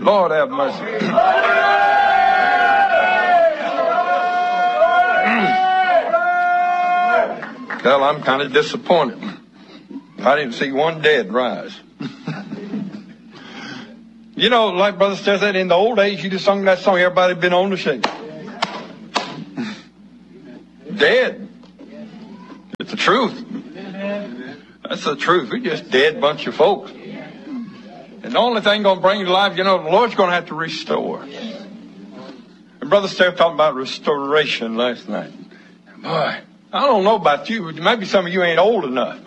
Lord have mercy. Well, I'm kind of disappointed. I didn't see one dead rise. You know, like Brother Stare said, in the old days, you just sung that song, everybody been on the shake. Dead. It's the truth. That's the truth. We just dead bunch of folks. And the only thing going to bring you to life, you know, the Lord's going to have to restore. And Brother Stare talking about restoration last night. Boy, I don't know about you, but maybe some of you ain't old enough.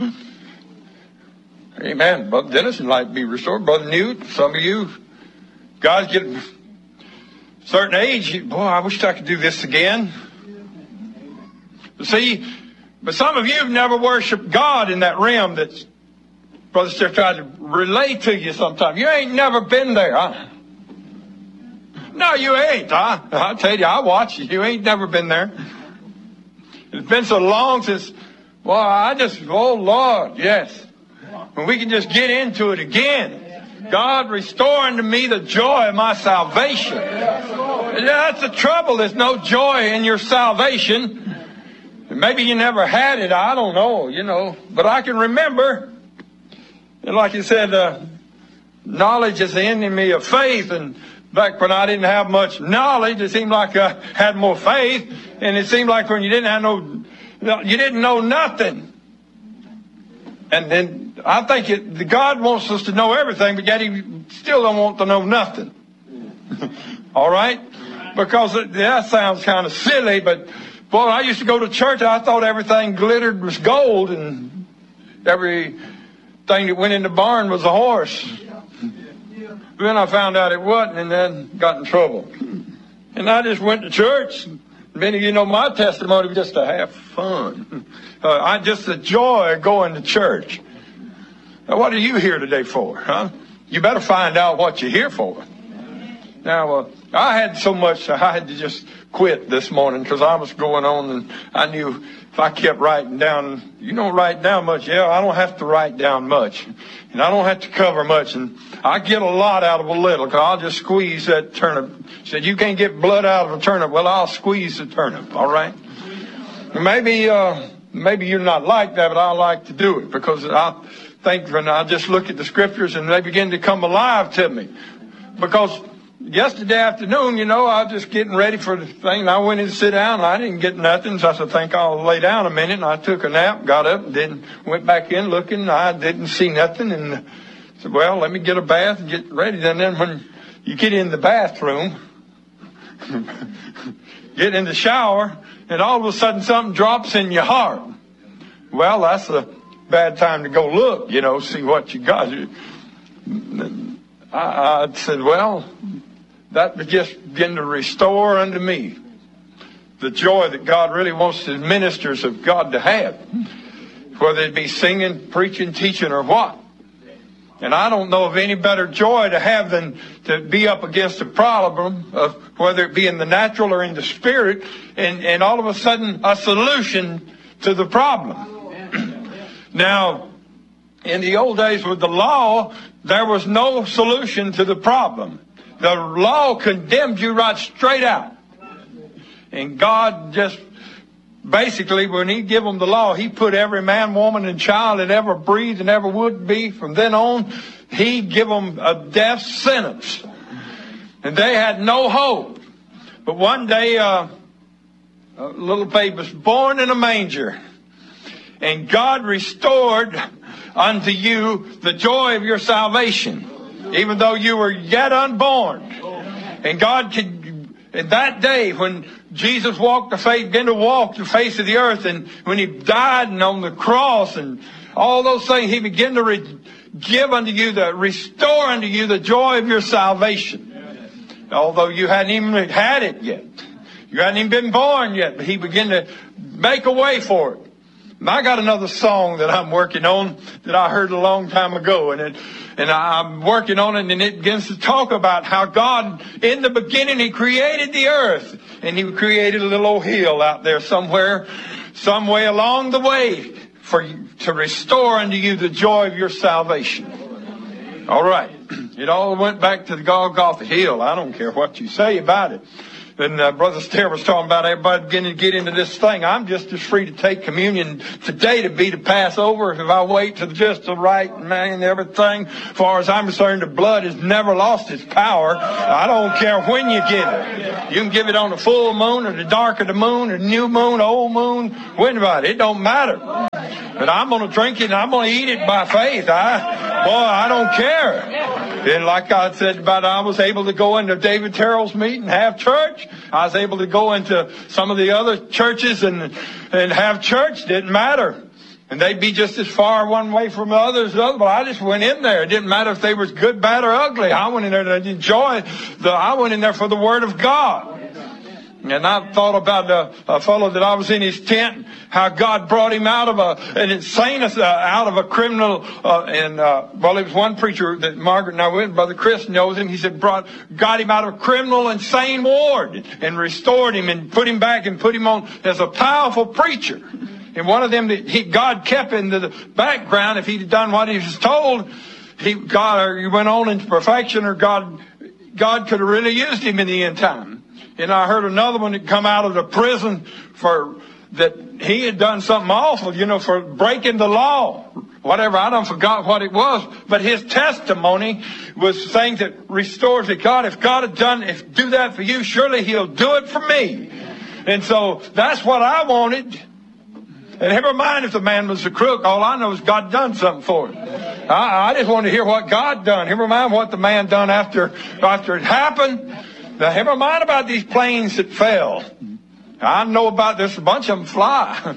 Amen. Brother Dennis would like to be restored. Brother Newt, some of you guys get a certain age. Boy, I wish I could do this again. See, but some of you have never worshiped God in that realm that Brother Stare tried to relate to you sometime. You ain't never been there, huh? No, you ain't, huh? I'll tell you, I watch you. You ain't never been there. It's been so long since, well, oh Lord, yes. When we can just get into it again. God, restore unto me the joy of my salvation. That's the trouble. There's no joy in your salvation. Maybe you never had it. I don't know, you know. But I can remember, and like you said, knowledge is the enemy of faith. And back when I didn't have much knowledge, it seemed like I had more faith. And it seemed like when you didn't know nothing. And then I think God wants us to know everything, but yet He still don't want to know nothing. All right? Because that sounds kind of silly, but boy, I used to go to church, I thought everything glittered was gold, and everything that went in the barn was a horse. Then I found out it wasn't, and then got in trouble. And I just went to church. Many of you know my testimony was just to have fun. Just the joy of going to church. Now, what are you here today for, huh? You better find out what you're here for. Now, I had so much, I had to just quit this morning because I was going on, and I knew if I kept writing down, you don't write down much. Yeah, I don't have to write down much. And I don't have to cover much. And I get a lot out of a little because I'll just squeeze that turnip. She said, you can't get blood out of a turnip. Well, I'll squeeze the turnip, all right? Maybe you're not like that, but I like to do it because I think when I just look at the scriptures and they begin to come alive to me. Because yesterday afternoon, you know, I was just getting ready for the thing, and I went in to sit down, and I didn't get nothing, so I said, I think I'll lay down a minute, and I took a nap, got up, and then went back in looking, I didn't see nothing, and I said, well, let me get a bath and get ready. And then when you get in the bathroom, get in the shower, and all of a sudden something drops in your heart. Well, that's a bad time to go look, you know, see what you got. I said, well, that would just begin to restore unto me the joy that God really wants the ministers of God to have, whether it be singing, preaching, teaching, or what. And I don't know of any better joy to have than to be up against a problem of whether it be in the natural or in the spirit, and all of a sudden a solution to the problem. Now, in the old days with the law, there was no solution to the problem. The law condemned you right straight out. And God just basically, when He give them the law, He put every man, woman, and child that ever breathed and ever would be. From then on, He give them a death sentence. And they had no hope. But one day, a little babe was born in a manger. And God restored unto you the joy of your salvation, even though you were yet unborn. And God could, in that day when Jesus began to walk the face of the earth, and when He died and on the cross and all those things, He began to give unto you, restore unto you the joy of your salvation. Although you hadn't even had it yet. You hadn't even been born yet, but He began to make a way for it. I got another song that I'm working on that I heard a long time ago, and I'm working on it, and it begins to talk about how God, in the beginning, He created the earth, and He created a little old hill out there somewhere, some way along the way, to restore unto you the joy of your salvation. All right. it all went back to the Golgotha Hill. I don't care what you say about it. And Brother Stair was talking about everybody beginning to get into this thing. I'm just as free to take communion today to be the Passover if I wait to just the right man, everything. As far as I'm concerned, the blood has never lost its power. I don't care when you give it. You can give it on the full moon or the dark of the moon or the new moon, old moon, whenever. It don't matter. But I'm going to drink it and I'm going to eat it by faith. I don't care. And like I said about, I was able to go into David Terrell's meeting and have church. I was able to go into some of the other churches and have church. Didn't matter. And they'd be just as far one way from the others. But I just went in there. It didn't matter if they was good, bad, or ugly. I went in there to enjoy I went in there for the Word of God. And I thought about a fellow that I was in his tent, how God brought him out of an insane, out of a criminal, it was one preacher that Margaret and I went, Brother Chris knows him. He said, got him out of a criminal, insane ward and restored him and put him back and put him on as a powerful preacher. And one of them that God kept in the background, if he'd done what he was told, he went on into perfection, or God could have really used him in the end time. And I heard another one that come out of the prison that he had done something awful, for breaking the law. Whatever, I don't forgot what it was. But his testimony was things that restores it. God, if God had do that for you, surely he'll do it for me. And so that's what I wanted. And never mind if the man was a crook. All I know is God done something for him. I just wanted to hear what God done. Never mind what the man done after it happened. Now, never mind about these planes that fell. I know about this. A bunch of them fly.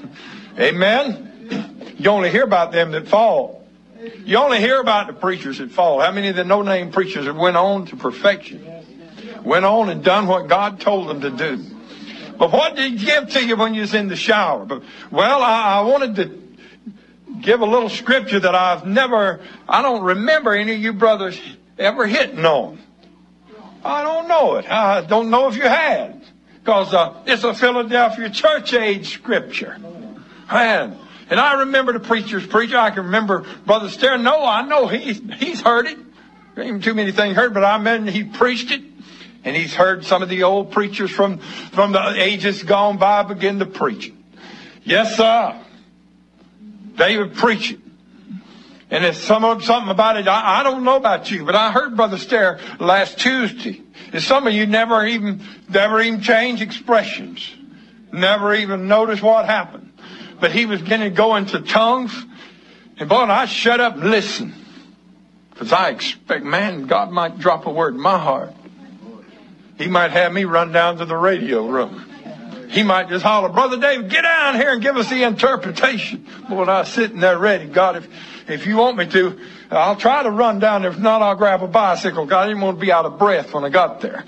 Amen. You only hear about them that fall. You only hear about the preachers that fall. How many of the no-name preachers that went on to perfection? Went on and done what God told them to do. But what did he give to you when you was in the shower? I wanted to give a little scripture that I don't remember any of you brothers ever hitting on. I don't know it. I don't know if you had. Because it's a Philadelphia church age scripture. Man. And I remember the preacher's preacher. I can remember Brother Stair. No, I know he's heard it. There ain't too many things heard, but I mean he preached it. And he's heard some of the old preachers from the ages gone by begin to preach it. Yes, sir. They would preach it. And there's something about it. I don't know about you, but I heard Brother Stair last Tuesday. And some of you never even change expressions. Never even notice what happened. But he was going to go into tongues. And boy, I shut up and listen. Because I expect, God might drop a word in my heart. He might have me run down to the radio room. He might just holler, Brother David, get down here and give us the interpretation. Boy, I was sitting there ready. God, if you want me to, I'll try to run down there. If not, I'll grab a bicycle. God, I didn't want to be out of breath when I got there.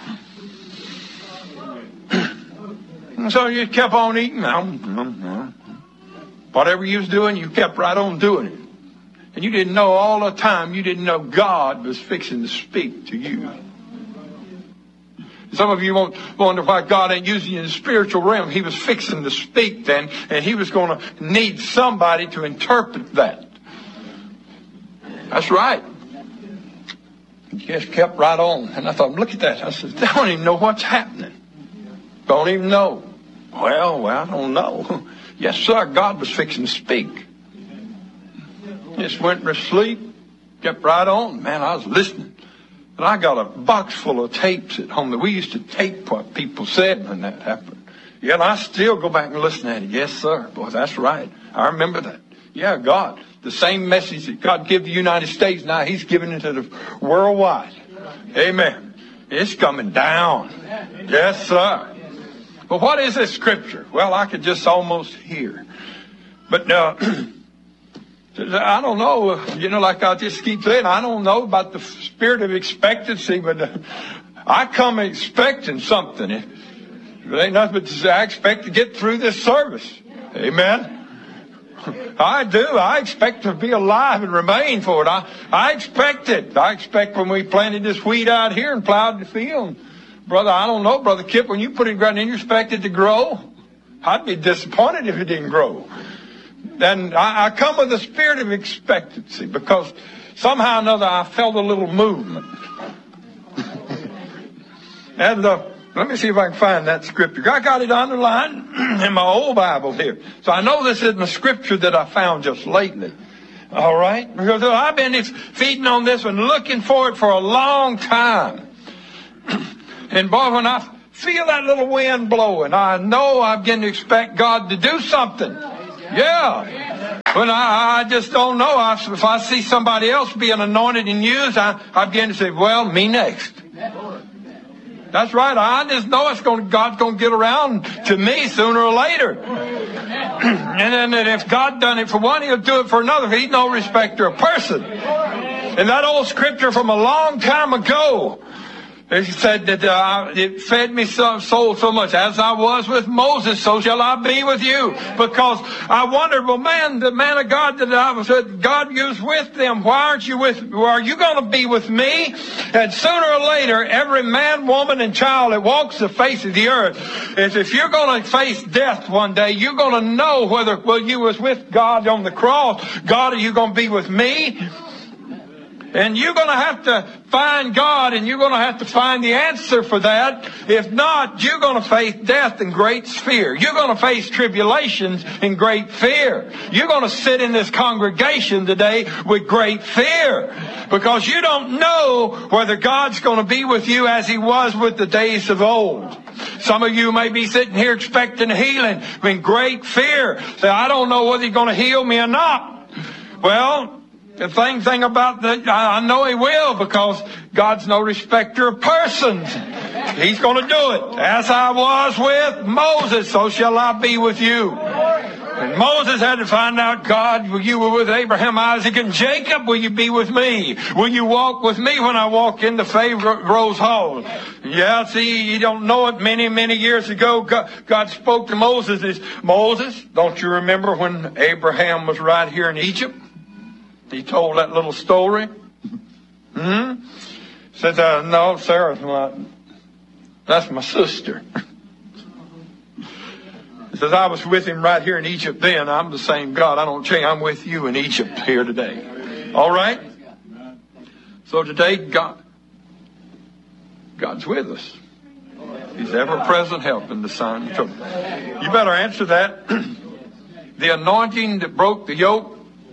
And so you kept on eating. Whatever you was doing, you kept right on doing it. And you didn't know all the time, you didn't know God was fixing to speak to you. Some of you wonder why God ain't using you in the spiritual realm. He was fixing to speak then, and he was going to need somebody to interpret that. That's right. He just kept right on. And I thought, look at that. I said, they don't even know what's happening. Don't even know. Well, I don't know. Yes, sir, God was fixing to speak. Just went to sleep, kept right on. Man, I was listening. And I got a box full of tapes at home that we used to tape what people said when that happened. Yeah, and I still go back and listen at it. Yes, sir. Boy, that's right. I remember that. Yeah, God. The same message that God gave the United States, now he's giving it to the worldwide. Amen. It's coming down. Yes, sir. But what is this scripture? Well, I could just almost hear. But I don't know, like I just keep saying, I don't know about the spirit of expectancy, but I come expecting something. It ain't nothing but to say, I expect to get through this service. Amen. I do. I expect to be alive and remain for it. I expect it. I expect when we planted this wheat out here and plowed the field. Brother, I don't know, Brother Kip, when you put it in ground and you expect it to grow, I'd be disappointed if it didn't grow. And I come with a spirit of expectancy because somehow or another I felt a little movement. And let me see if I can find that scripture. I got it underlined in my old Bible here. So I know this isn't a scripture that I found just lately. All right? Because I've been feeding on this one, looking for it for a long time. And boy, when I feel that little wind blowing, I know I'm beginning to expect God to do something. Yeah. When I just don't know. If I see somebody else being anointed and used, I begin to say, well, me next. That's right. I just know God's going to get around to me sooner or later. And then if God done it for one, He'll do it for another. He's no respecter of person. And that old scripture from a long time ago, it said that it fed me soul so much. As I was with Moses, so shall I be with you. Because I wondered, well, the man of God that I was with, God used with them. Why aren't you with? Are you going to be with me? And sooner or later, every man, woman, and child that walks the face of the earth, if you're going to face death one day, you're going to know whether you was with God on the cross. God, are you going to be with me? And you're going to have to find God, and you're going to have to find the answer for that. If not, you're going to face death in great fear. You're going to face tribulations in great fear. You're going to sit in this congregation today with great fear, because you don't know whether God's going to be with you as He was with the days of old. Some of you may be sitting here expecting healing in great fear. Say, I don't know whether He's going to heal me or not. Well, the thing about that, I know He will, because God's no respecter of persons. He's going to do it. As I was with Moses, so shall I be with you. And Moses had to find out, God, you were with Abraham, Isaac, and Jacob. Will you be with me? Will you walk with me when I walk into Pharaoh's hall? Yeah, see, you don't know it. Many, many years ago, God spoke to Moses. He said, Moses, don't you remember when Abraham was right here in Egypt? He told that little story. Said, no, Sarah, that's my sister. He says, I was with him right here in Egypt then. I'm the same God. I don't change. I'm with you in Egypt here today. All right? So today, God's with us. He's ever-present help in the time of trouble. You better answer that. The anointing that broke the yoke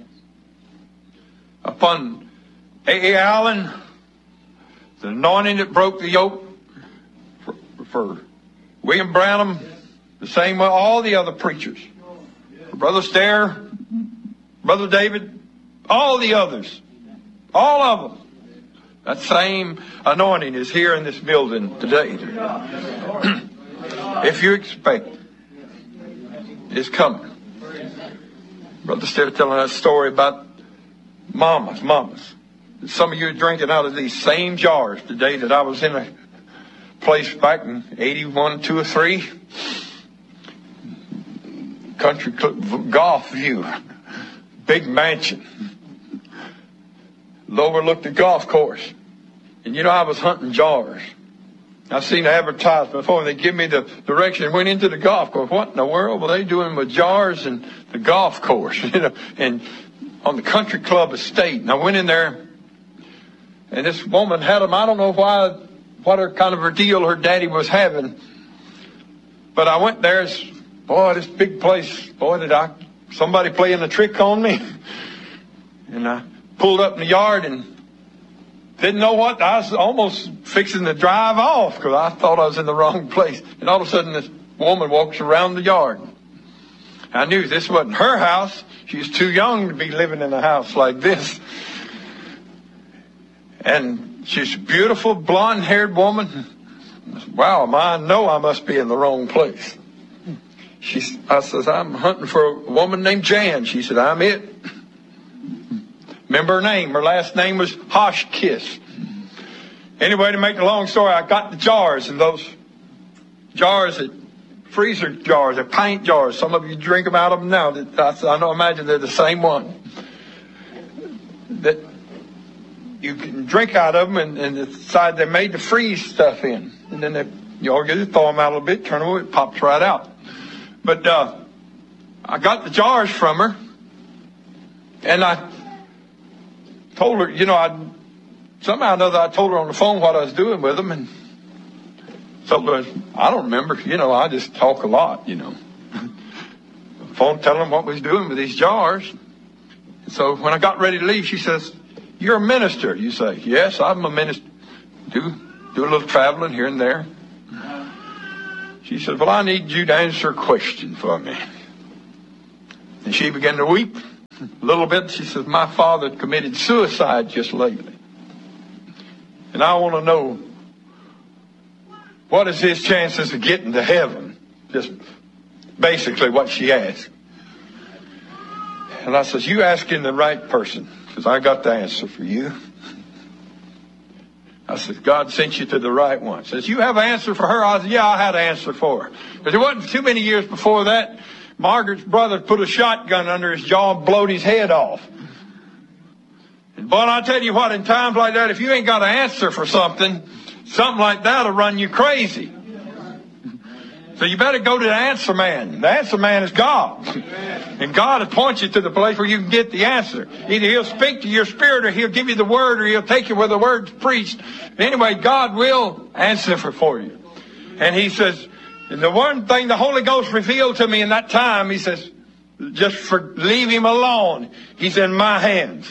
upon A.A. Allen, the anointing that broke the yoke for William Branham, the same way all the other preachers, for Brother Stair, Brother David, all the others, all of them. That same anointing is here in this building today. If you expect it, it's coming. Brother Stair telling that story about mamas. Some of you are drinking out of these same jars today that I was in a place back in 81, 2 or 3. Country Club, Golf View. Big mansion. Overlooked the golf course. And you know, I was hunting jars. I've seen advertised before, and they give me the direction. Went into the golf course. What in the world were they doing with jars and the golf course? You know, and on the Country Club estate. And I went in there, and this woman had them. I don't know what her kind of her deal her daddy was having. But I went there. Boy, this big place. Boy, did somebody playing a trick on me. And I pulled up in the yard and didn't know what. I was almost fixing to drive off because I thought I was in the wrong place. And all of a sudden, this woman walks around the yard. I knew this wasn't her house. She was too young to be living in a house like this. And she's a beautiful, blonde-haired woman. Wow, I know I must be in the wrong place. I says, I'm hunting for a woman named Jan. She said, I'm it. Remember her name. Her last name was Hoshkiss. Anyway, to make the long story, I got the jars, and those jars, freezer jars, they're pint jars. Some of you drink them out of them now. I imagine they're the same one. That you can drink out of them, and the side they made to freeze stuff in. And then you all get to thaw them out a little bit, turn them over, it pops right out. But I got the jars from her, and I told her, somehow or another I told her on the phone what I was doing with them, and told her, I don't remember, I just talk a lot, phone telling them what we was doing with these jars. So when I got ready to leave, she says, you're a minister. You say, yes, I'm a minister. Do a little traveling here and there. She said, well, I need you to answer a question for me. And she began to weep a little bit. She says, my father committed suicide just lately. And I want to know, what is his chances of getting to heaven? Just basically what she asked. And I says, you asking the right person, because I got the answer for you. I said, God sent you to the right one. Says, you have an answer for her? I said, yeah, I had an answer for her. But it wasn't too many years before that, Margaret's brother put a shotgun under his jaw and blowed his head off. And boy, I tell you what, in times like that, if you ain't got an answer for something like that'll run you crazy. So you better go to the answer man. The answer man is God. And God will point you to the place where you can get the answer. Either he'll speak to your spirit, or he'll give you the word, or he'll take you where the word's preached. Anyway, God will answer for you. And he says, and the one thing the Holy Ghost revealed to me in that time, he says, just leave him alone. He's in my hands.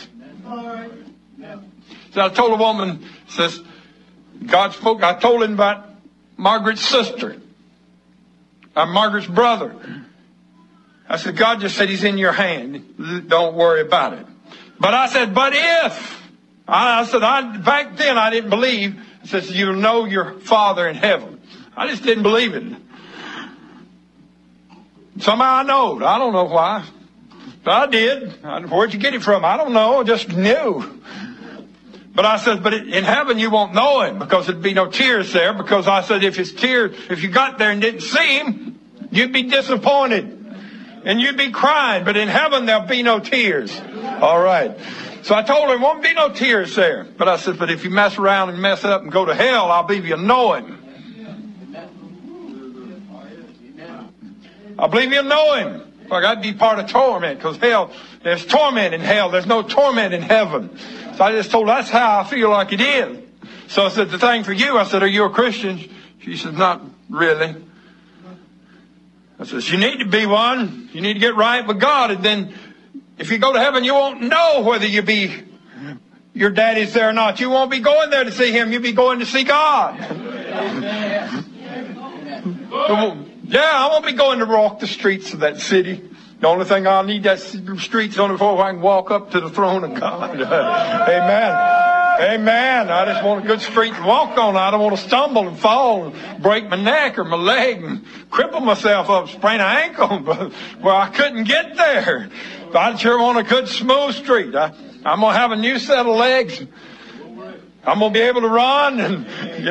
So I told a woman, says, God spoke, I told him about Margaret's sister. Margaret's brother. I said, God just said he's in your hand. Don't worry about it. But I said, but if. Back then I didn't believe. I said, you'll know your Father in heaven. I just didn't believe it. Somehow I know. I don't know why. But I did. Where'd you get it from? I don't know. I just knew. But I said, but in heaven you won't know him, because there'd be no tears there. Because I said, if it's tears, if you got there and didn't see him, you'd be disappointed. And you'd be crying. But in heaven there'll be no tears. All right. So I told her, there won't be no tears there. But I said, but if you mess around and mess up and go to hell, I'll believe you'll know him. I believe you'll know him. Like I'd be part of torment, because hell, there's torment in hell. There's no torment in heaven. So I just told her, that's how I feel like it is. So I said, the thing for you, I said, are you a Christian? She said, not really. I said, you need to be one. You need to get right with God. And then if you go to heaven, you won't know whether your daddy's there or not. You won't be going there to see him. You'll be going to see God. Yeah, I won't be going to walk the streets of that city. The only thing I'll need that streets on before I can walk up to the throne of God. Amen. Amen. I just want a good street to walk on. I don't want to stumble and fall and break my neck or my leg and cripple myself up, sprain an ankle, but where I couldn't get there. But I sure want a good smooth street. I'm going to have a new set of legs. I'm going to be able to run, and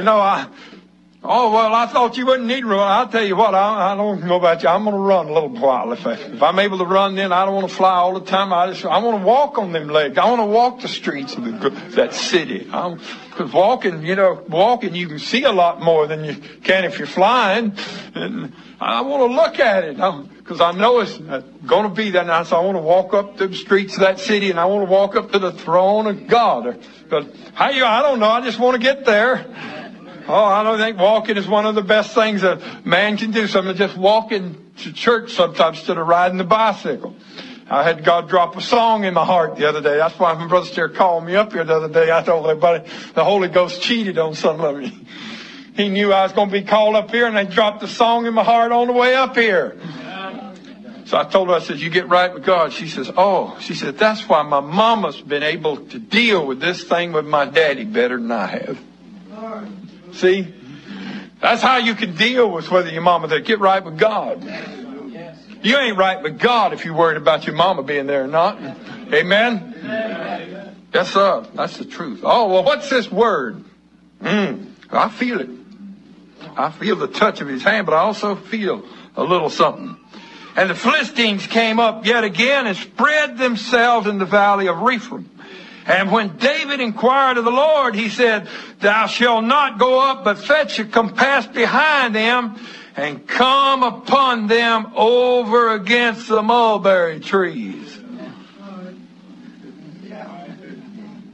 oh, well, I thought you wouldn't need to run. I'll tell you what, I don't know about you. I'm going to run a little while. If I'm able to run, then I don't want to fly all the time. I want to walk on them legs. I want to walk the streets of that city. Because walking, you can see a lot more than you can if you're flying. And I want to look at it. Because I know it's going to be that night. So I want to walk up the streets of that city, and I want to walk up to the throne of God. But I don't know. I just want to get there. Oh, I don't think walking is one of the best things a man can do. Something just walking to church sometimes instead of riding the bicycle. I had God drop a song in my heart the other day. That's why my brother Stair called me up here the other day. I told everybody the Holy Ghost cheated on some of me. He knew I was going to be called up here, and they dropped a song in my heart on the way up here. So I told her, I said, you get right with God. She said, that's why my mama's been able to deal with this thing with my daddy better than I have. See, that's how you can deal with whether your mama there. Get right with God. You ain't right with God if you're worried about your mama being there or not. Amen? Yes, sir. That's the truth. Oh, well, what's this word? I feel it. I feel the touch of his hand, but I also feel a little something. And the Philistines came up yet again and spread themselves in the valley of Rephaim. And when David inquired of the Lord, he said, thou shalt not go up, but fetch a compass behind them and come upon them over against the mulberry trees.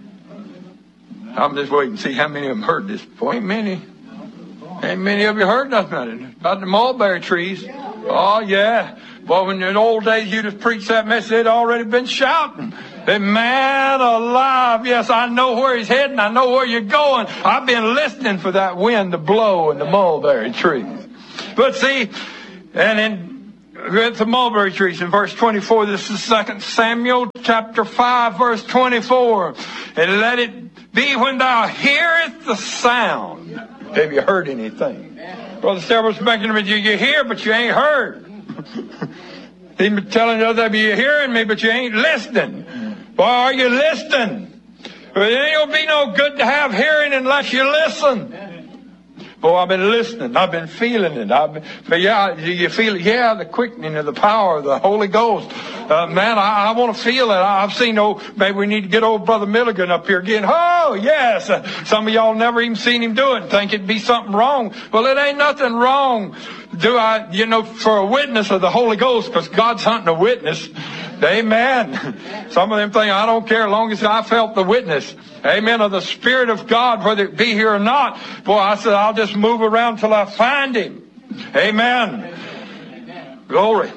I'm just waiting to see how many of them heard this before. Ain't many of you heard nothing about the mulberry trees. Oh, yeah. Well, when in the old days you just preached that message, they'd already been shouting. That man alive, yes, I know where he's heading. I know where you're going. I've been listening for that wind to blow in the mulberry trees. But see, and with the mulberry trees in verse 24, this is 2 Samuel chapter 5, verse 24. And let it be when thou hearest the sound. Have you heard anything? Brother Sarah was making me, you hear, but you ain't heard. He's been telling the other, you're hearing me, but you ain't listening. Why are you listening? Well, it ain't gonna be no good to have hearing unless you listen. Boy, I've been listening. I've been feeling it. But yeah, you feel it? Yeah, the quickening of the power of the Holy Ghost. Man, I want to feel it. I've seen, maybe we need to get old Brother Milligan up here again. Oh, yes. Some of y'all never even seen him do it and think it'd be something wrong. Well, it ain't nothing wrong. For a witness of the Holy Ghost, because God's hunting a witness. Amen. Some of them think, I don't care as long as I felt the witness. Amen. Of the Spirit of God, whether it be here or not. Boy, I said, I'll just move around till I find him. Amen. Glory.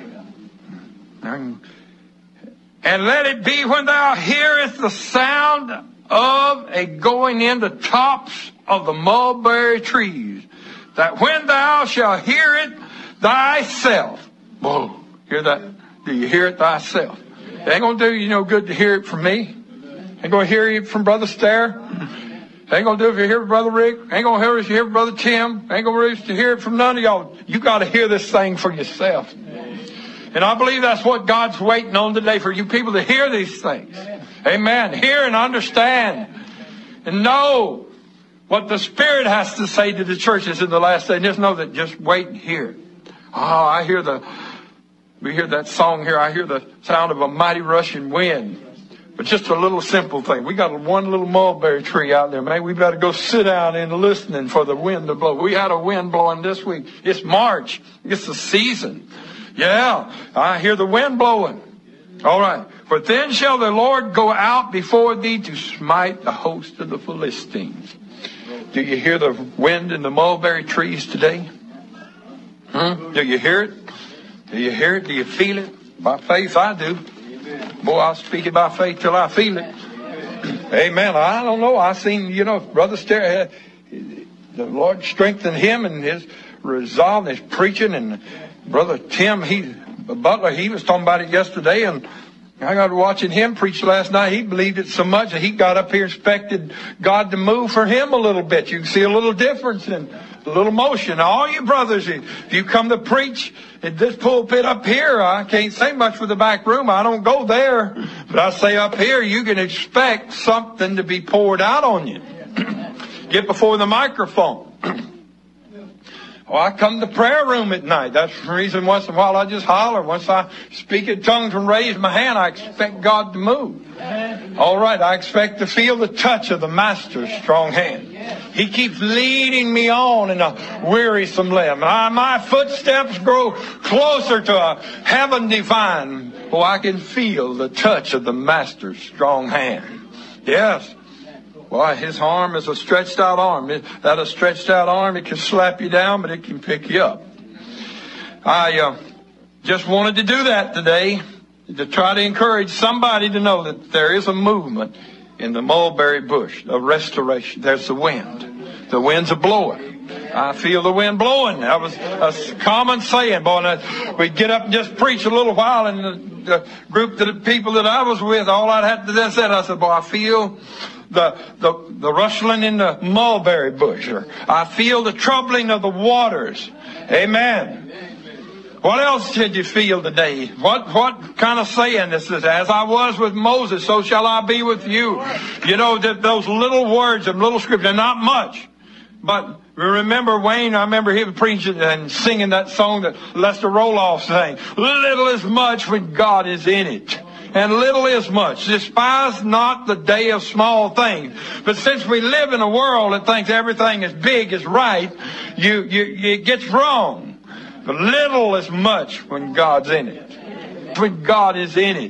And let it be when thou hearest the sound of a going in the tops of the mulberry trees, that when thou shalt hear it thyself. Whoa, hear that? Do you hear it thyself? It ain't going to do you no good to hear it from me. Ain't going to hear it from Brother Stair. Ain't going to do it if you hear it from Brother Rick. Ain't going to hear it if you hear it from Brother Tim. Ain't going to hear it from none of y'all. You got to hear this thing for yourself. And I believe that's what God's waiting on today, for you people to hear these things. Amen. Hear and understand. And know what the Spirit has to say to the churches in the last day. And just know that, just wait and hear it. Oh, we hear that song here. I hear the sound of a mighty rushing wind. But just a little simple thing. We got one little mulberry tree out there, man. We better go sit down and listening for the wind to blow. We had a wind blowing this week. It's March. It's the season. Yeah, I hear the wind blowing. All right. For then shall the Lord go out before thee to smite the host of the Philistines. Do you hear the wind in the mulberry trees today? Do you hear it? Do you hear it? Do you feel it? By faith, I do. Boy, I'll speak it by faith till I feel it. Amen. I don't know. I seen, Brother Stair, the Lord strengthened him and his resolve and his preaching. And Brother Tim, Butler, he was talking about it yesterday. And I got watching him preach last night. He believed it so much that he got up here and expected God to move for him a little bit. You can see a little difference in a little motion. All you brothers, if you come to preach at this pulpit up here, I can't say much for the back room. I don't go there. But I say up here, you can expect something to be poured out on you. Get before the microphone. I come to the prayer room at night. That's the reason once in a while I just holler. Once I speak in tongues and raise my hand, I expect God to move. All right, I expect to feel the touch of the Master's strong hand. He keeps leading me on in a wearisome limb. My footsteps grow closer to a heaven divine. Oh, I can feel the touch of the Master's strong hand. Yes. Why, his arm is a stretched out arm. That a stretched out arm, it can slap you down, but it can pick you up. I just wanted to do that today, to try to encourage somebody to know that there is a movement in the mulberry bush of restoration. There's the wind. The winds are blowing. I feel the wind blowing. That was a common saying, boy. We'd get up and just preach a little while, and the group of people that I was with, all I'd have to then say, I said, boy, I feel the rustling in the mulberry bush, or I feel the troubling of the waters. Amen. What else did you feel today? What kind of saying this is? As I was with Moses, so shall I be with you. Those little words and little scripture, not much. But remember Wayne, I remember him preaching and singing that song that Lester Roloff sang. Little is much when God is in it. And little is much. Despise not the day of small things. But since we live in a world that thinks everything is big is right, it gets wrong. But little is much when God's in it. When God is in it.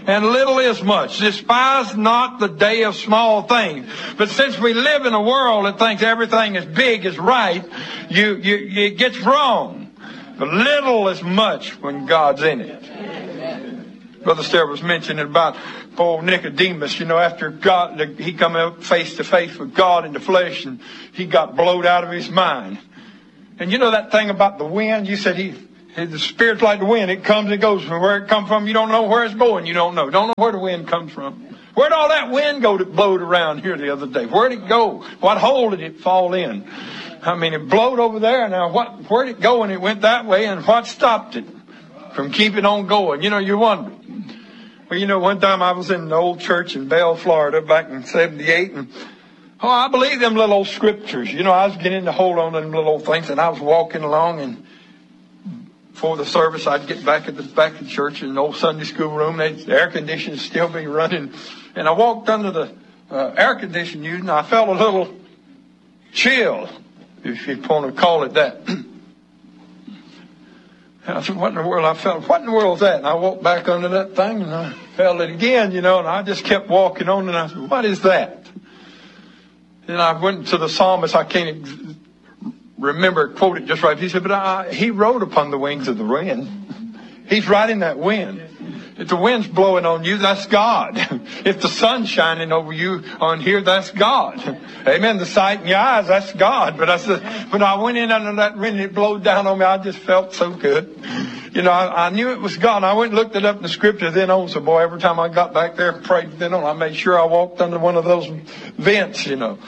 and little is much. Despise not the day of small things. But since we live in a world that thinks everything is big is right, it gets wrong. But little is much when God's in it. Brother Stair was mentioning about poor Nicodemus, after God, he come up face to face with God in the flesh, and he got blowed out of his mind. And that thing about the wind, you said the Spirit's like the wind. It comes and goes. From where it comes from, you don't know where it's going. You don't know where the wind comes from. Where'd all that wind go that blowed around here the other day? Where'd it go? What hole did it fall in? It blowed over there. Now, where'd it go? And it went that way. And what stopped it from keeping on going? You wonder. Well, one time I was in an old church in Bell, Florida, back in 78, and I believe them little old scriptures. I was getting to hold on to them little old things, and I was walking along, and before the service, I'd get back at the back of the church in the old Sunday school room. The air conditioning still be running, and I walked under the air conditioning unit, and I felt a little chill, if you want to call it that. And I said, what in the world? I felt, what in the world is that? And I walked back under that thing, and I felt it again, and I just kept walking on, and I said, what is that? Then I went to the psalmist. I can't remember, quote it just right. He said, but he rode upon the wings of the wind. He's riding that wind. If the wind's blowing on you, that's God. If the sun's shining over you on here, that's God. Amen. The sight in your eyes, that's God. But I said, when I went in under that wind, it blowed down on me. I just felt so good. I knew it was God. I went and looked it up in the scripture then on. So, boy, every time I got back there and prayed then on, I made sure I walked under one of those vents,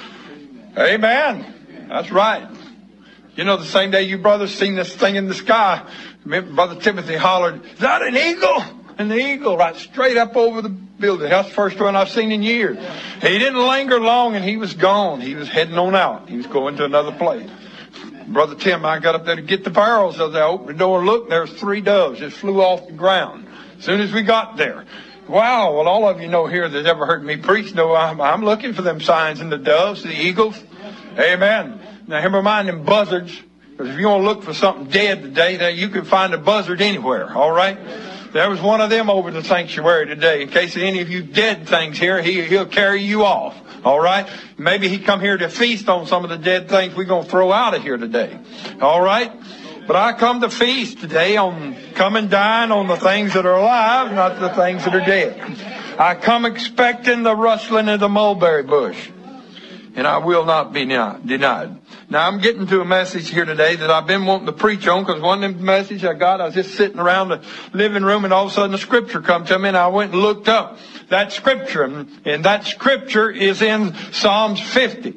Amen. That's right. The same day you brothers seen this thing in the sky, Brother Timothy hollered, is that an eagle? And the eagle right straight up over the building. That's the first one I've seen in years. He didn't linger long, and he was gone. He was heading on out. He was going to another place. Brother Tim, I got up there to get the barrels. As I opened the door and looked, there was 3 doves just flew off the ground as soon as we got there. Wow, well, all of you know here that's ever heard me preach know I'm looking for them signs in the doves, the eagles. Amen. Now, never mind them buzzards, because if you want to look for something dead today, you can find a buzzard anywhere, all right? There was one of them over the sanctuary today. In case of any of you dead things here, he'll carry you off. All right? Maybe he come here to feast on some of the dead things we're going to throw out of here today. All right? But I come to feast today come and dine on the things that are alive, not the things that are dead. I come expecting the rustling of the mulberry bush, and I will not be denied. Now, I'm getting to a message here today that I've been wanting to preach on, because one of the messages I got, I was just sitting around the living room, and all of a sudden the scripture come to me, and I went and looked up that scripture, and that scripture is in Psalms 50.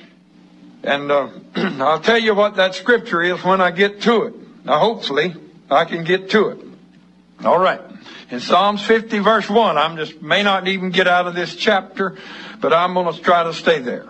And I'll tell you what that scripture is when I get to it. Now, hopefully, I can get to it. All right. In Psalms 50, verse 1, may not even get out of this chapter, but I'm going to try to stay there.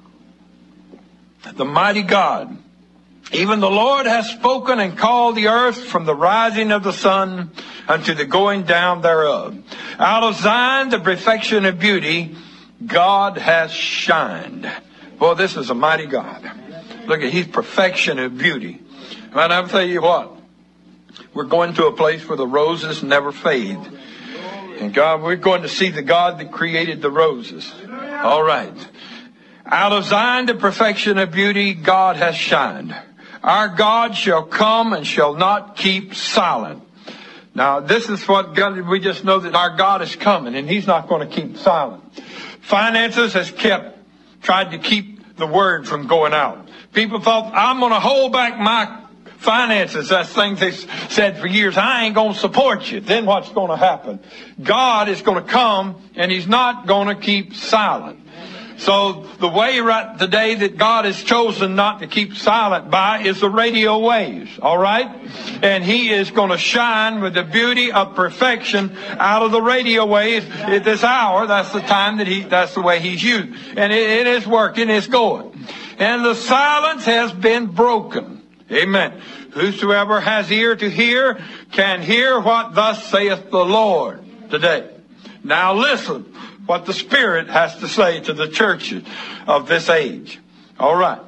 The mighty God, even the Lord has spoken and called the earth from the rising of the sun unto the going down thereof. Out of Zion, the perfection of beauty, God has shined. Boy, this is a mighty God. Look at his perfection of beauty. And I'll tell you what, we're going to a place where the roses never fade. And God, we're going to see the God that created the roses. All right. Out of Zion, the perfection of beauty, God has shined. Our God shall come and shall not keep silent. Now, this is what God, we just know that our God is coming, and he's not going to keep silent. Finances has tried to keep the word from going out. People thought, I'm going to hold back my finances. That's things they said for years. I ain't going to support you. Then what's going to happen? God is going to come, and he's not going to keep silent. So the way right today that God has chosen not to keep silent by is the radio waves, all right? And he is going to shine with the beauty of perfection out of the radio waves at this hour. That's the time that's the way he's used. And it is working, it's going. And the silence has been broken. Amen. Whosoever has ear to hear can hear what thus saith the Lord today. Now listen what the Spirit has to say to the churches of this age. All right.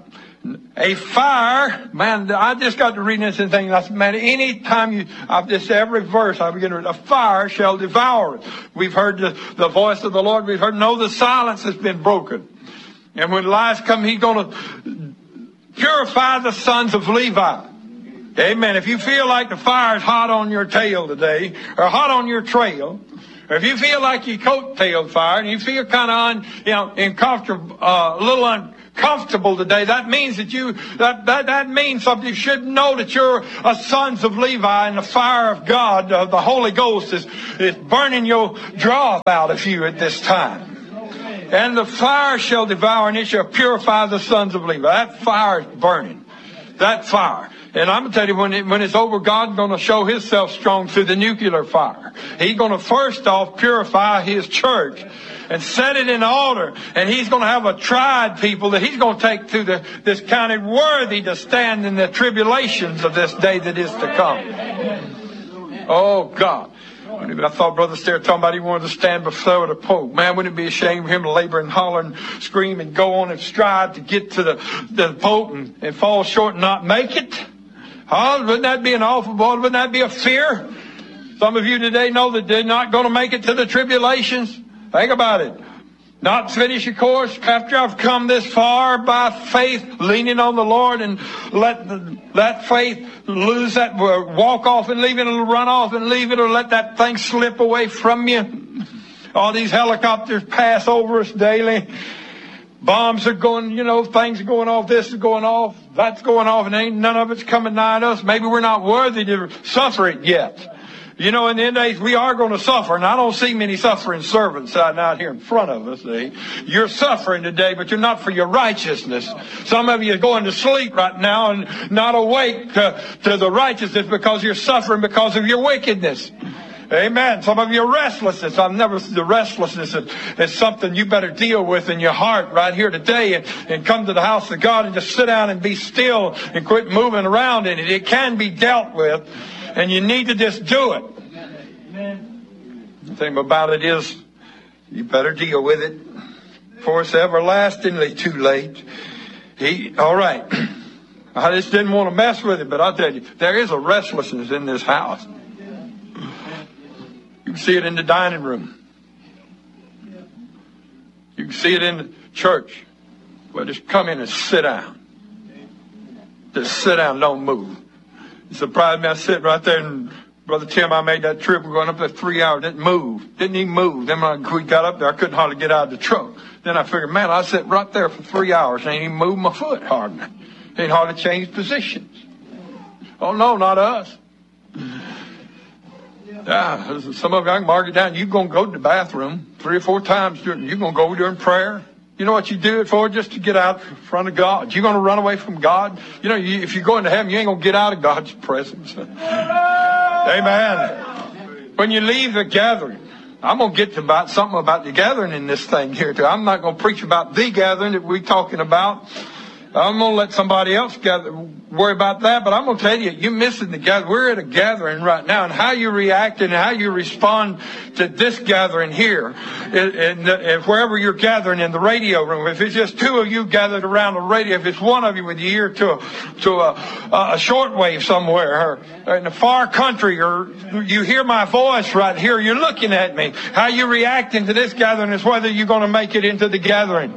A fire, man, I just got to reading this and thinking, man, anytime every verse I begin to read, a fire shall devour it. We've heard the voice of the Lord. We've heard, no, the silence has been broken. And when Elias comes, he's going to purify the sons of Levi. Amen. If you feel like the fire is hot on your tail today, or hot on your trail, or if you feel like you coat-tailed fire, and you feel kind of, uncomfortable, a little uncomfortable today, that means that means something. You should know that you're a sons of Levi, and the fire of God, the Holy Ghost is burning your dross out of you at this time. And the fire shall devour, and it shall purify the sons of Levi. That fire is burning. That fire. And I'm going to tell you, when it's over, God's going to show Himself strong through the nuclear fire. He's going to first off purify His church and set it in order. And He's going to have a tried people that He's going to take through this counted worthy to stand in the tribulations of this day that is to come. Oh, God. I thought Brother Stair talking about he wanted to stand before the Pope. Man, wouldn't it be a shame for him to labor and holler and scream and go on and strive to get to the Pope and fall short and not make it? Huh? Wouldn't that be an awful boy? Wouldn't that be a fear? Some of you today know that they're not going to make it to the tribulations. Think about it. Not finish your course after I've come this far by faith, leaning on the Lord, and let that faith lose that, walk off and leave it, or run off and leave it, or let that thing slip away from you. All these helicopters pass over us daily. Bombs are going, things are going off, this is going off, that's going off, and ain't none of it's coming nigh us. Maybe we're not worthy to suffer it yet. In the end of days, we are going to suffer, and I don't see many suffering servants out here in front of us. You're suffering today, but you're not for your righteousness. Some of you are going to sleep right now and not awake to the righteousness because you're suffering because of your wickedness. Amen. Some of your restlessness. The restlessness is something you better deal with in your heart right here today, and come to the house of God and just sit down and be still and quit moving around in it. It can be dealt with, and you need to just do it. The thing about it is, you better deal with it, for it's everlastingly too late. All right. I just didn't want to mess with it, but I'll tell you, there is a restlessness in this house. You can see it in the dining room. You can see it in the church. Well, just come in and sit down. Just sit down, don't move. It surprised me. I sit right there, and Brother Tim, I made that trip. We're going up there 3 hours. Didn't even move. Then when we got up there, I couldn't hardly get out of the truck. Then I figured, man, I sit right there for 3 hours and ain't even moved my foot hardly. Ain't hardly changed positions. Oh, no, not us. Yeah, some of you, I can mark it down. You're going to go to the bathroom 3 or 4 times. You're going to go during prayer. You know what you do it for? Just to get out in front of God. You're going to run away from God. If you go into heaven, you ain't going to get out of God's presence. Amen. When you leave the gathering, I'm going to get to something about the gathering in this thing here too. I'm not going to preach about the gathering that we're talking about. I'm going to let somebody else worry about that, but I'm going to tell you, you're missing the gathering. We're at a gathering right now, and how you react and how you respond to this gathering here, and wherever you're gathering in the radio room, if it's just 2 of you gathered around the radio, if it's 1 of you with your ear to a shortwave somewhere, or in a far country, or you hear my voice right here, you're looking at me. How you reacting to this gathering is whether you're going to make it into the gathering.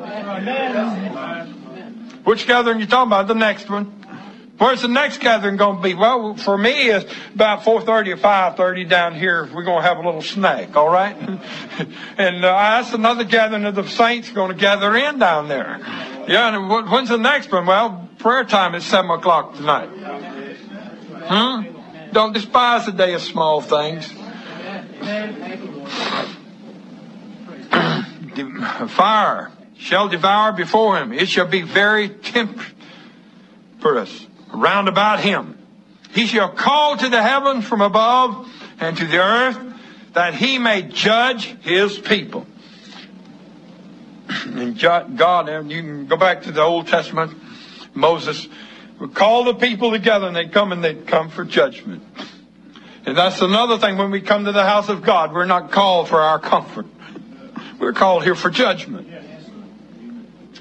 Which gathering you talking about? The next one. Where's the next gathering going to be? Well, for me, it's about 4:30 or 5:30 down here. We're going to have a little snack, all right? And that's another gathering of the saints going to gather in down there. Yeah, and when's the next one? Well, prayer time is 7 o'clock tonight. Don't despise the day of small things. Fire shall devour before him. It shall be very tempestuous round about him. He shall call to the heavens from above and to the earth, that he may judge his people. And God, and you can go back to the Old Testament, Moses would call the people together, and they'd come for judgment. And that's another thing, when we come to the house of God, we're not called for our comfort. We're called here for judgment.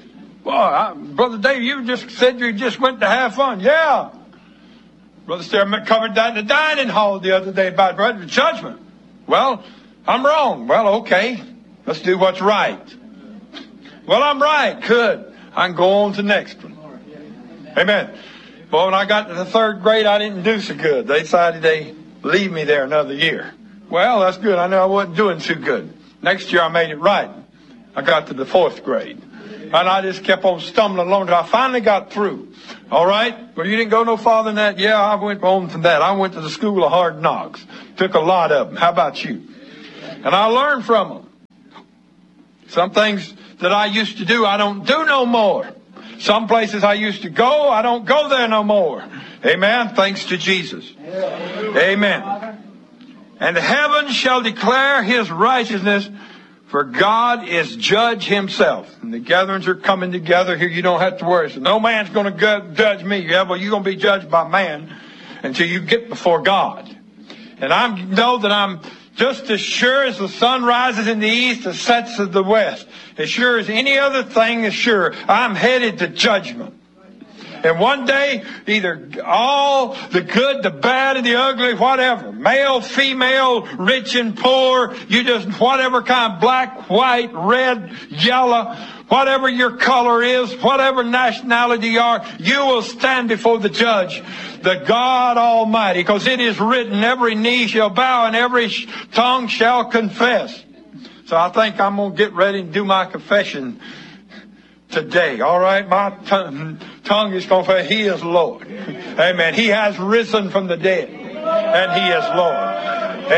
Well, Brother Dave, you just said you just went to have fun. Yeah. Brother Stair covered that in the dining hall the other day about the judgment. Well, I'm wrong. Well, okay. Let's do what's right. Well, I'm right. Good. I can go on to the next one. Amen. Well, when I got to the 3rd grade, I didn't do so good. They decided they'd leave me there another year. Well, that's good. I know I wasn't doing too good. Next year, I made it right. I got to the 4th grade. And I just kept on stumbling along until I finally got through. All right? Well, you didn't go no farther than that? Yeah, I went on from that. I went to the school of hard knocks. Took a lot of them. How about you? And I learned from them. Some things that I used to do, I don't do no more. Some places I used to go, I don't go there no more. Amen. Thanks to Jesus. Amen. And heaven shall declare his righteousness, for God is judge himself. And the gatherings are coming together here. You don't have to worry. So no man's going to judge me. Yeah, well, you're going to be judged by man until you get before God. And I know that I'm just as sure as the sun rises in the east and sets in the west. As sure as any other thing is sure, I'm headed to judgment. And one day, either all the good, the bad, and the ugly, whatever, male, female, rich and poor, you just whatever kind, black, white, red, yellow, whatever your color is, whatever nationality you are, you will stand before the judge, the God Almighty, because it is written, every knee shall bow and every tongue shall confess. So I think I'm going to get ready and do my confession today. All right, my tongue is going to say he is Lord. Amen. He has risen from the dead, and he is Lord.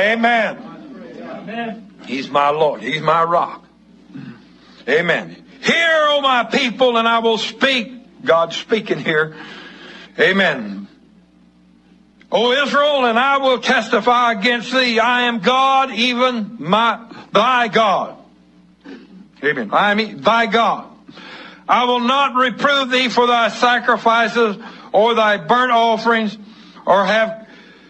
Amen. He's my Lord. He's my rock. Amen. Hear, O my people, and I will speak. God's speaking here. Amen. O Israel, and I will testify against thee. I am God, even thy God. Amen. I am thy God. I will not reprove thee for thy sacrifices or thy burnt offerings, or have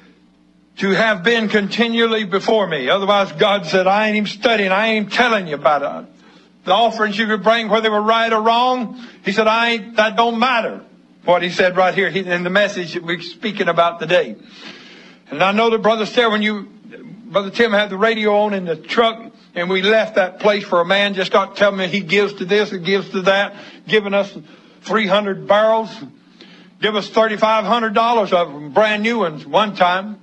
been continually before me. Otherwise, God said, I ain't even studying. I ain't even telling you about it. The offerings you could bring, whether they were right or wrong, he said, that don't matter. What he said right here in the message that we're speaking about today. And I know that Brother Sarah, Brother Tim had the radio on in the truck, and we left that place for a man just got telling me he gives to this and gives to that, giving us 300 barrels, give us $3,500 of them, brand new ones one time.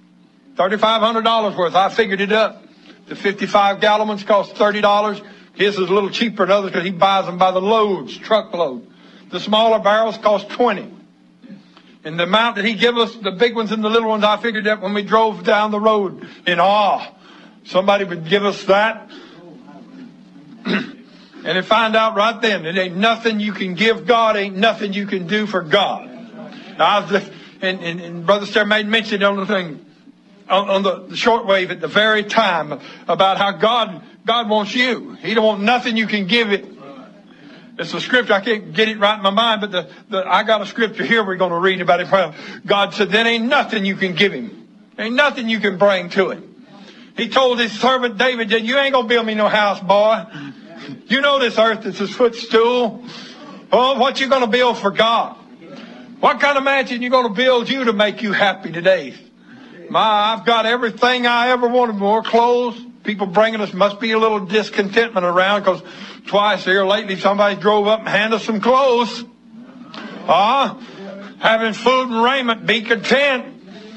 $3,500 worth. I figured it up. The 55-gallon ones cost $30. His is a little cheaper than others because he buys them by the loads, truckload. The smaller barrels cost $20. And the amount that he gave us, the big ones and the little ones, I figured that when we drove down the road in awe. Somebody would give us that. And they find out right then that ain't nothing you can give God, ain't nothing you can do for God. Now, and Brother Sarah made mention on the thing, on the shortwave at the very time about how God wants you. He don't want nothing you can give it. It's a scripture. I can't get it right in my mind, but I got a scripture here we're going to read about it. God said, there ain't nothing you can give him. Ain't nothing you can bring to him. He told his servant David, you ain't going to build me no house, boy. You know this earth is his footstool. Oh, what you going to build for God? What kind of mansion you going to build you to make you happy today? I've got everything I ever wanted, more clothes. People bringing us, must be a little discontentment around, because twice here lately somebody drove up and handed us some clothes. Having food and raiment, be content.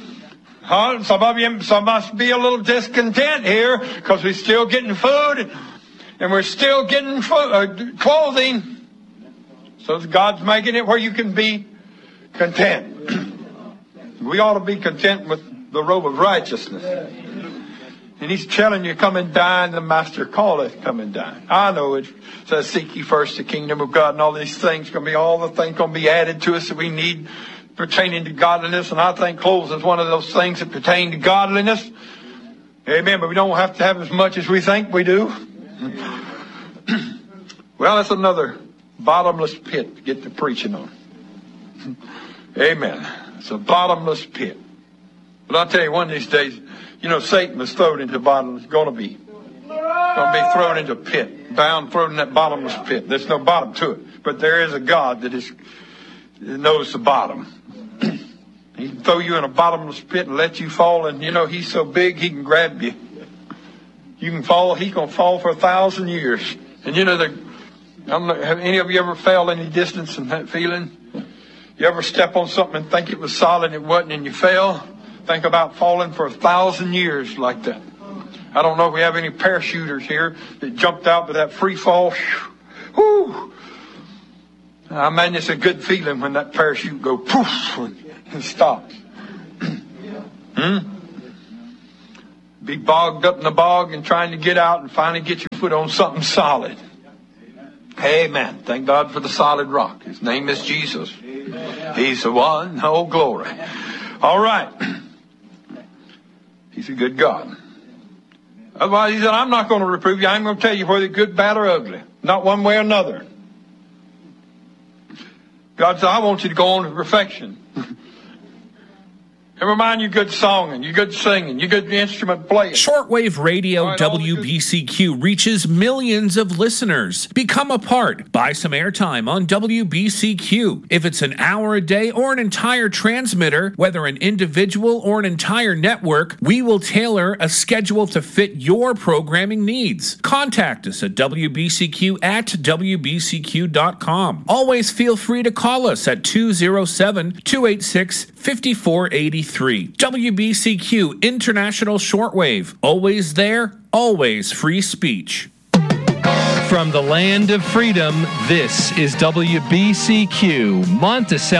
Some must be a little discontent here, because we're still getting food and we're still getting clothing. So God's making it where you can be content. We ought to be content with the robe of righteousness. And he's telling you, come and dine, the master calleth, come and dine. I know it says, seek ye first the kingdom of God, and all these things all the things going to be added to us that we need pertaining to godliness. And I think clothes is one of those things that pertain to godliness. Amen. But we don't have to have as much as we think we do. Well, that's another bottomless pit to get to preaching on. Amen. It's a bottomless pit. But I'll tell you, one of these days, Satan was thrown into bottomless, going to be thrown into a pit, bound, thrown in that bottomless pit. There's no bottom to it. But there is a God that knows the bottom. He can throw you in a bottomless pit and let you fall, and you know he's so big he can grab you. You can fall, he can fall for 1,000 years. And you know, have any of you ever fell any distance in that feeling? You ever step on something and think it was solid and it wasn't and you fell? Think about falling for 1,000 years like that. I don't know if we have any parachuters here that jumped out with that free fall. Whoo! I mean, it's a good feeling when that parachute goes poof and stops. Be bogged up in the bog and trying to get out and finally get your foot on something solid. Amen. Thank God for the solid rock. His name is Jesus. He's the one. Oh, glory. All right. He's a good God. Otherwise, he said, I'm not going to reprove you. I'm going to tell you whether you're good, bad, or ugly. Not one way or another. God said, I want you to go on to perfection. Never mind you good songing, you good singing, you good instrument playing. Shortwave Radio WBCQ reaches millions of listeners. Become a part. Buy some airtime on WBCQ. If it's an hour a day or an entire transmitter, whether an individual or an entire network, we will tailor a schedule to fit your programming needs. Contact us at WBCQ@WBCQ.com. Always feel free to call us at 207-286-5483. WBCQ International Shortwave. Always there, always free speech. From the land of freedom, this is WBCQ Monticello.